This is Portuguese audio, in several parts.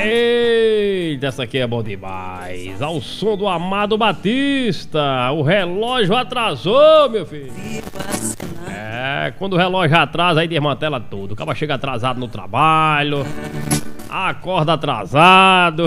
Eita, essa aqui é bom demais. Ao som do Amado Batista. O relógio atrasou, meu filho. Quando o relógio atrasa, aí desmantela tudo. O cara chega atrasado no trabalho, acorda atrasado.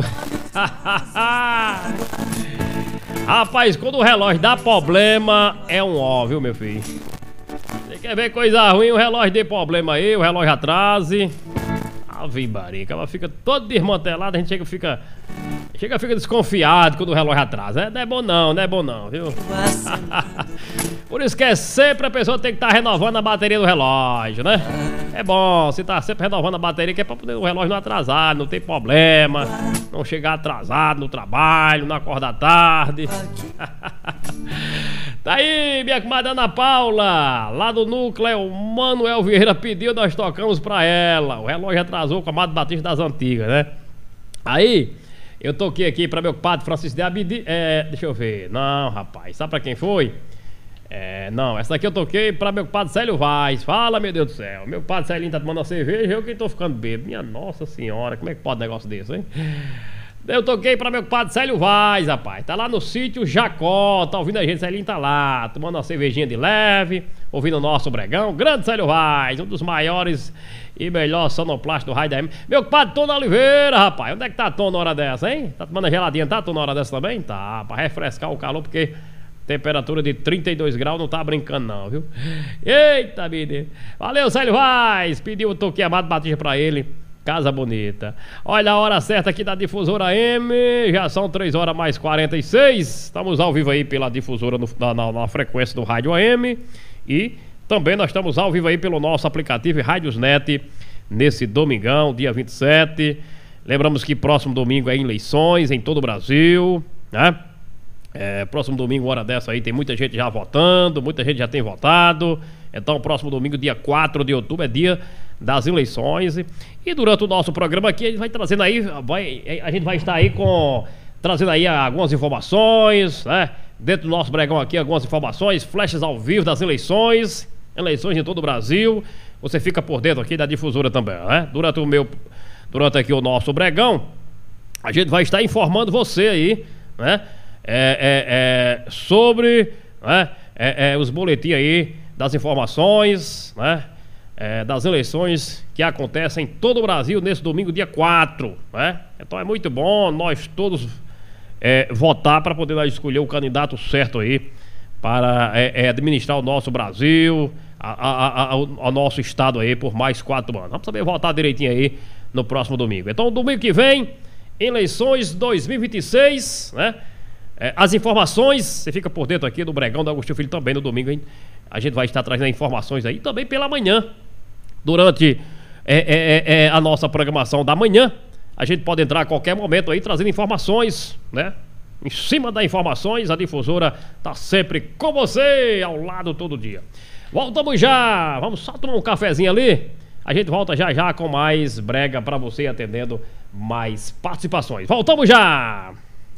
Rapaz, quando o relógio dá problema, é um ó, viu, meu filho? Você quer ver coisa ruim, o relógio dê problema aí, o relógio atrase. Ave Maria, ela fica todo desmantelado, a gente fica desconfiado quando o relógio atrasa. Não é bom não, viu? Por isso que é sempre a pessoa tem que estar renovando a bateria do relógio, né? É bom, você tá sempre renovando a bateria, que é pra poder o relógio não atrasar, não ter problema, não chegar atrasado no trabalho, não acordar tarde. Tá aí, minha comadre Ana Paula, lá do núcleo, o Manuel Vieira pediu, nós tocamos pra ela. O relógio atrasou com a Amado Batista das antigas, né? Aí, eu toquei aqui pra meu padre Francisco de Abidi. Deixa eu ver. Não, rapaz, sabe pra quem foi? Não, essa daqui eu toquei pra meu padre Célio Vaz. Fala, meu Deus do céu. Meu padre Célinho tá tomando uma cerveja, eu que tô ficando bêbado. Minha nossa senhora, como é que pode um negócio desse, hein? Eu toquei pra meu padre Célio Vaz, rapaz. Tá lá no sítio Jacó, tá ouvindo a gente, Célinho tá lá, tomando uma cervejinha de leve, ouvindo o nosso bregão. Grande Célio Vaz, um dos maiores e melhores sonoplásticos do raio da M. Meu padre Tom Oliveira, rapaz. Onde é que tá Tom na hora dessa, hein? Tá tomando a geladinha, tá Tom na hora dessa também? Tá, pra refrescar o calor, porque temperatura de 32 graus não tá brincando não, viu? Eita, vida. Valeu, Célio Vaz. Pediu o toque Amado Batista pra ele. Casa bonita. Olha a hora certa aqui da Difusora M. Já são 3 horas mais 46. Estamos ao vivo aí pela Difusora na frequência do Rádio AM. E também nós estamos ao vivo aí pelo nosso aplicativo Rádiosnet nesse domingão, dia 27. Lembramos que próximo domingo é eleições em todo o Brasil, né? Próximo domingo, hora dessa aí, tem muita gente já votando, muita gente já tem votado. Então, próximo domingo, dia 4 de outubro, é dia das eleições. E durante o nosso programa aqui, a gente vai trazendo aí, a gente vai estar aí trazendo aí algumas informações, né? Dentro do nosso bregão aqui, algumas informações, flechas ao vivo das eleições em todo o Brasil. Você fica por dentro aqui da Difusora também, né? Durante aqui o nosso bregão, a gente vai estar informando você aí, né? Sobre, né? Os boletins aí das informações, né? Das eleições que acontecem em todo o Brasil nesse domingo, dia 4, né? Então é muito bom nós todos votar para poder escolher o candidato certo aí para administrar o nosso Brasil, ao nosso estado aí por mais 4 anos. Vamos saber votar direitinho aí no próximo domingo. Então, domingo que vem, eleições 2026, né? As informações, você fica por dentro aqui do Bregão do Agostinho Filho também no domingo, hein? A gente vai estar trazendo informações aí também pela manhã. Durante a nossa programação da manhã, a gente pode entrar a qualquer momento aí trazendo informações, né? Em cima das informações, a Difusora tá sempre com você, ao lado todo dia. Voltamos já, vamos só tomar um cafezinho ali. A gente volta já com mais brega pra você, atendendo mais participações. Voltamos já!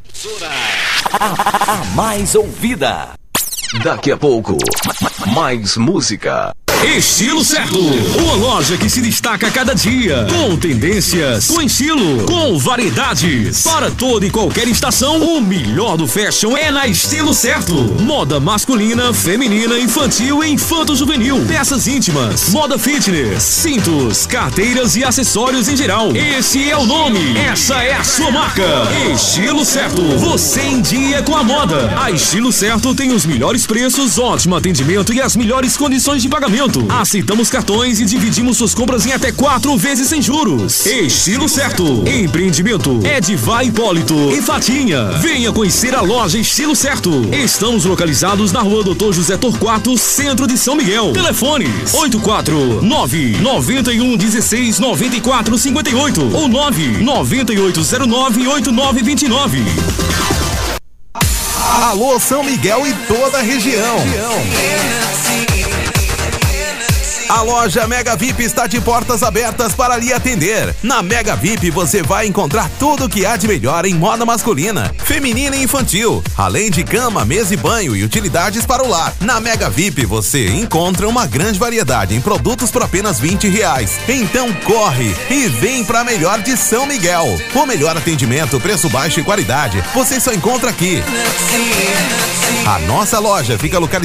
A mais ouvida. Daqui a pouco, mais música. Estilo Certo, uma loja que se destaca a cada dia, com tendências, com estilo, com variedades, para toda e qualquer estação. O melhor do fashion é na Estilo Certo. Moda masculina, feminina, infantil e infanto-juvenil, peças íntimas, moda fitness, cintos, carteiras e acessórios em geral. Esse é o nome, essa é a sua marca. Estilo Certo, você em dia com a moda. A Estilo Certo tem os melhores preços, ótimo atendimento e as melhores condições de pagamento. Aceitamos cartões e dividimos suas compras em até 4 vezes sem juros. Estilo Certo. Empreendimento Edivar Hipólito e Fatinha. Venha conhecer a loja Estilo Certo. Estamos localizados na rua Dr. José Torquato, centro de São Miguel. Telefones 849-9116-9458 ou 99809-8929. Alô, São Miguel e toda a região. A loja Mega VIP está de portas abertas para lhe atender. Na Mega VIP você vai encontrar tudo o que há de melhor em moda masculina, feminina e infantil, além de cama, mesa e banho e utilidades para o lar. Na Mega VIP você encontra uma grande variedade em produtos por apenas R$20. Então corre e vem para a melhor de São Miguel. O melhor atendimento, preço baixo e qualidade, você só encontra aqui. A nossa loja fica localizada